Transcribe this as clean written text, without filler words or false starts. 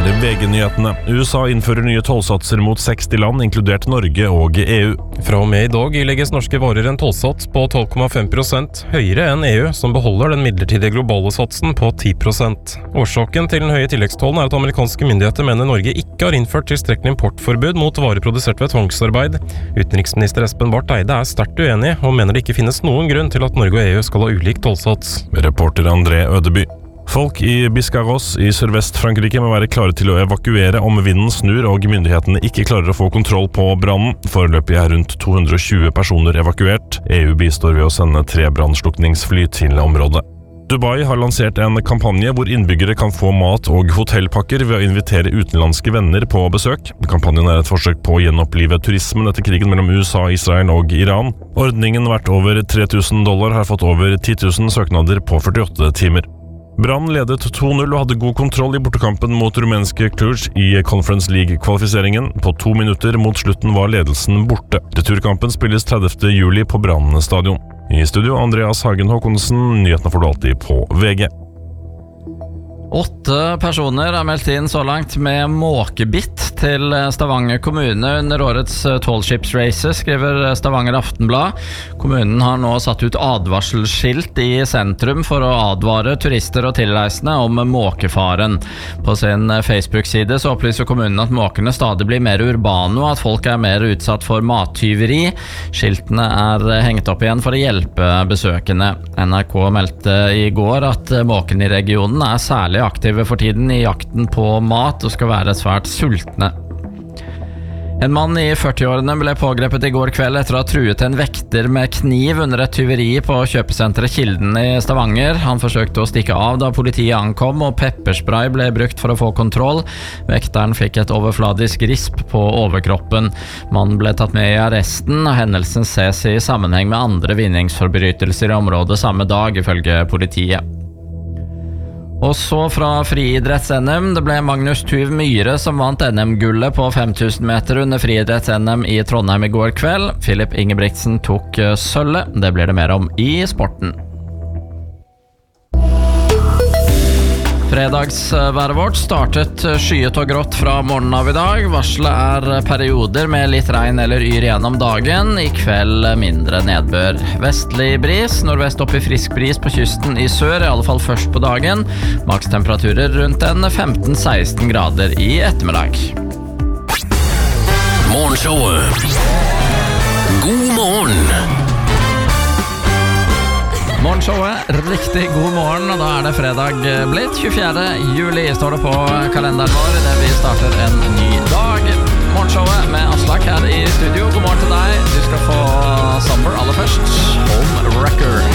VG-nyhetene. USA innfører nye tollsatser mot 60 land, inkludert Norge og EU. Fra og med i dag ilegges norske varer en tollsats på 12,5%, høyere enn EU, som beholder den midlertidige globale satsen på 10%. Årsaken til den høye tilleggstollen er at amerikanske myndigheter mener Norge ikke har innført tilstrekkelig importforbud mot varer produsert ved tvangsarbeid. Utenriksminister Espen Barth Eide er sterkt uenig, og mener det ikke finnes noen grunn til at Norge og EU skal ha ulik tollsats. Reporter André Ødeby. Folk i Biscarrosse i Sørvest-Frankrike må være klare til å evakuere om vinden snur og myndighetene ikke klarer å få kontroll på brannen. Foreløpig er rundt 220 personer evakuert. EU bistår ved å sende 3 brannslukningsfly til området. Dubai har lansert en kampanje hvor innbyggere kan få mat- og hotellpakker ved å invitere utenlandske venner på besøk. Kampanjen er et forsøk på å gjenopplive turismen etter krigen mellom USA, Israel og Iran. Ordningen verdt over $3,000 har fått over 10 000 søknader på 48 timer. Brann ledet 2-0 og hadde god kontroll i bortekampen mot rumenske Cluj i Conference League-kvalifiseringen. På 2 minutter mot slutten var ledelsen borte. Returkampen spilles 30. juli på Brann stadion. I studio Andreas Hagen Håkonsen, nyhetene får du alltid på VG. 8 personer er meldt inn så langt med måkebitt til Stavanger kommune under årets tallskipsrace, skriver Stavanger Aftenblad. Kommunen har nå satt ut advarselskilt i sentrum for å advare turister og tilreisende om måkefaren. På sin Facebook-side så opplyser kommunen at måkene stadig blir mer urbane og at folk er mer utsatt for mattyveri. Skiltene er hengt opp igjen for å hjelpe besøkende. NRK meldte i går at måkene i regionen er særlig aktive for tiden i jakten på mat og skal være svært sultne. En mann i 40-årene ble pågrepet i går kveld etter å ha truet en vekter med kniv under et tyveri på kjøpesenteret Kilden i Stavanger. Han forsøkte å stikke av da politiet ankom, og pepperspray ble brukt for å få kontroll. Vekteren fikk et overfladisk risp på overkroppen. Mannen ble tatt med i arresten, og hendelsen ses i sammenheng med andre vinningsforbrytelser i området samme dag, ifølge politiet. Og så fra friidretts-NM, det ble Magnus Tuv Myhre som vant NM-gullet på 5000 meter under friidretts-NM i Trondheim i går kveld. Filip Ingebrigtsen tok sølvet, det blir det mer om i sporten. Fredagsværet vårt startet skyet og grått fra morgenen av i dag. Varselet er perioder med litt regn eller yr gjennom dagen. I kveld mindre nedbør. Vestlig bris, nordvest opp i frisk bris på kysten i sør, i alle fall først på dagen. Makstemperaturer rundt en 15-16 grader i ettermiddag. Morgenshowet. God morgen. Morgenshowet, riktig god morgen, og da er det fredag blitt. 24. juli står det på kalenderen vår, der vi starter en ny dag. Morgenshowet med